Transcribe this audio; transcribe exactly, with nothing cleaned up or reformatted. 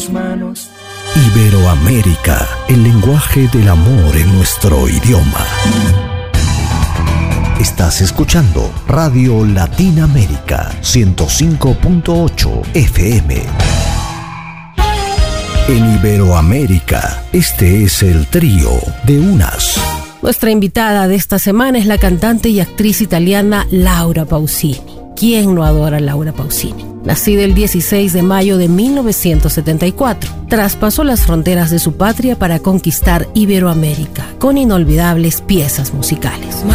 manos. Iberoamérica, el lenguaje del amor en nuestro idioma. Estás escuchando Radio Latina América ciento cinco punto ocho F M. En Iberoamérica, este es el trío de Unas. Nuestra invitada de esta semana es la cantante y actriz italiana Laura Pausini. ¿Quién no adora a Laura Pausini? Nacida el dieciséis de mayo de mil novecientos setenta y cuatro, traspasó las fronteras de su patria para conquistar Iberoamérica con inolvidables piezas musicales.